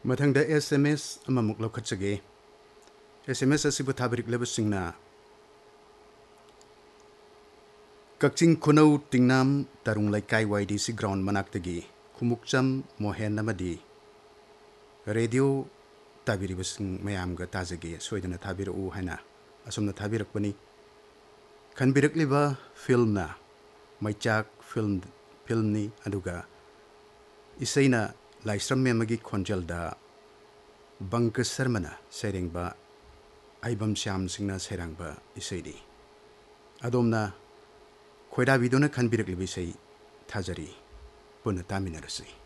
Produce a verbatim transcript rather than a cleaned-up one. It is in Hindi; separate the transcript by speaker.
Speaker 1: मथंग S M S अममुक लौखटजगे S M S असिबु थाबिरिक्लेबसिंगना Kakching खुनौ तिंगनाम तारुंग लाइकाई वाइडी सी ground मनाक्तगी खुमुकचम मोहेन नमदी radio ताबिरिबसिंग मयामगा ताजगे सोयदना थाबिरउ हाइना असुमना थाबिरकपनि खनबिरकलिबा फिल्मना मैचाक film फिल्मनी अदुगा इसैना Laishram मेमगी खोंजलदा बंकज शर्मना सेरेंगबा आइबम Shyam सिंगना सेरांगबा इसैदी अदोमना खोयदा बिदोना खनबिरकलिबा इसै थाजरी पुनः तामिनरसै।